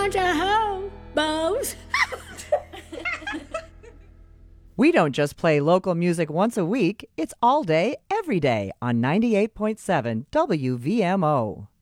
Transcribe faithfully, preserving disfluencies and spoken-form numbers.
bunch of hobos. We don't just play local music once a week. It's all day, every day on ninety-eight point seven W V M O.